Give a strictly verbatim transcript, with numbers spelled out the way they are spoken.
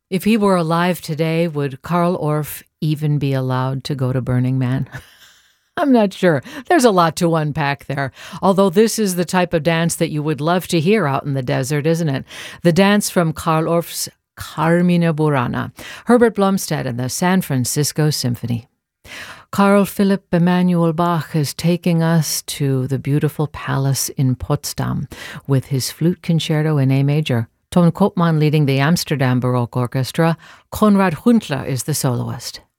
If he were alive today, would Carl Orff even be allowed to go to Burning Man? I'm not sure. There's a lot to unpack there. Although this is the type of dance that you would love to hear out in the desert, isn't it? The dance from Carl Orff's Carmina Burana, Herbert Blomstedt and the San Francisco Symphony. Carl Philipp Emanuel Bach is taking us to the beautiful palace in Potsdam with his flute concerto in A major. Ton Koopman leading the Amsterdam Baroque Orchestra. Konrad Huntler is the soloist.